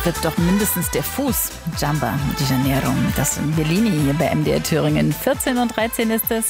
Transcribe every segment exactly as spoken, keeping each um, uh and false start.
wird doch mindestens der Fuß. Jamba di Janeiro, das in Bellini hier bei M D R Thüringen. vierzehn und dreizehn ist es.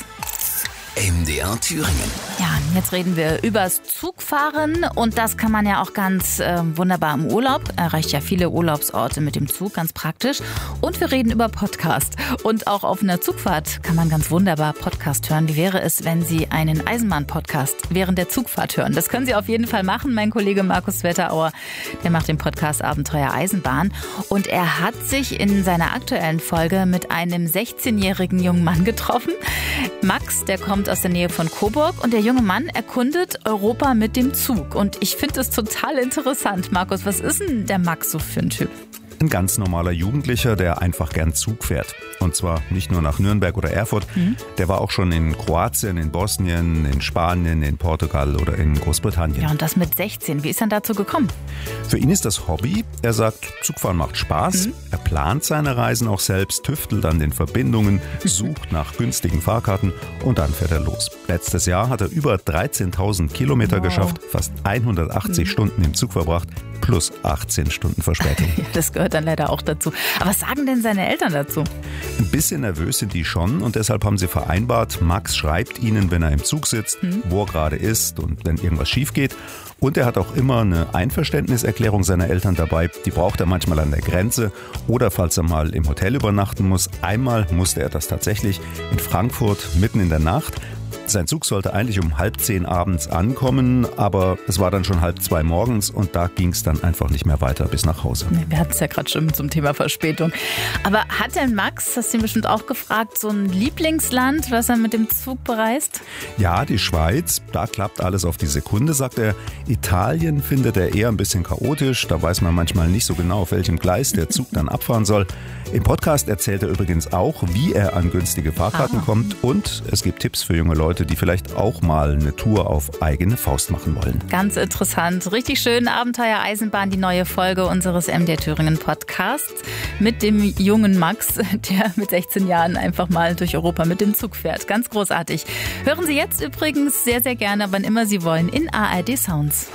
M D R Thüringen. Ja, jetzt reden wir übers Zugfahren und das kann man ja auch ganz äh, wunderbar im Urlaub. Erreicht ja viele Urlaubsorte mit dem Zug, ganz praktisch. Und wir reden über Podcast. Und auch auf einer Zugfahrt kann man ganz wunderbar Podcast hören. Wie wäre es, wenn Sie einen Eisenbahn-Podcast während der Zugfahrt hören? Das können Sie auf jeden Fall machen. Mein Kollege Markus Wetterauer, der macht den Podcast Abenteuer Eisenbahn. Und er hat sich in seiner aktuellen Folge mit einem sechzehnjährigen jungen Mann getroffen. Max, der kommt aus der Nähe von Coburg und der junge Mann erkundet Europa mit dem Zug. Und ich finde es total interessant. Markus, was ist denn der Max so für ein Typ? Ein ganz normaler Jugendlicher, der einfach gern Zug fährt. Und zwar nicht nur nach Nürnberg oder Erfurt. Mhm. Der war auch schon in Kroatien, in Bosnien, in Spanien, in Portugal oder in Großbritannien. Ja, und das mit sechzehn. Wie ist er dazu gekommen? Für ihn ist das Hobby. Er sagt, Zugfahren macht Spaß. Mhm. Er plant seine Reisen auch selbst, tüftelt an den Verbindungen, sucht nach günstigen Fahrkarten und dann fährt er los. Letztes Jahr hat er über dreizehntausend Kilometer wow. geschafft, fast hundertachtzig mhm. Stunden im Zug verbracht, plus achtzehn Stunden Verspätung. Ja, das gehört dann leider auch dazu. Aber was sagen denn seine Eltern dazu? Ein bisschen nervös sind die schon und deshalb haben sie vereinbart, Max schreibt ihnen, wenn er im Zug sitzt, mhm. wo er gerade ist und wenn irgendwas schief geht. Und er hat auch immer eine Einverständniserklärung seiner Eltern dabei. Die braucht er manchmal an der Grenze oder falls er mal im Hotel übernachten muss. Einmal musste er das tatsächlich in Frankfurt mitten in der Nacht. Sein Zug sollte eigentlich um halb zehn abends ankommen, aber es war dann schon halb zwei morgens und da ging es dann einfach nicht mehr weiter bis nach Hause. Wir hatten es ja gerade schon zum Thema Verspätung. Aber hat denn Max, hast du ihn bestimmt auch gefragt, so ein Lieblingsland, was er mit dem Zug bereist? Ja, die Schweiz, da klappt alles auf die Sekunde, sagt er. Italien findet er eher ein bisschen chaotisch, da weiß man manchmal nicht so genau, auf welchem Gleis der Zug dann abfahren soll. Im Podcast erzählt er übrigens auch, wie er an günstige Fahrkarten ah. kommt und es gibt Tipps für junge Leute, die vielleicht auch mal eine Tour auf eigene Faust machen wollen. Ganz interessant. Richtig schön. Abenteuer Eisenbahn, die neue Folge unseres M D R Thüringen Podcasts mit dem jungen Max, der mit sechzehn Jahren einfach mal durch Europa mit dem Zug fährt. Ganz großartig. Hören Sie jetzt übrigens sehr, sehr gerne, wann immer Sie wollen, in A R D Sounds.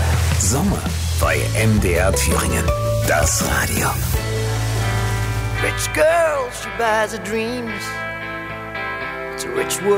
Sommer bei M D R Thüringen. Das Radio. Rich girl, she buys her dreams. It's a rich world.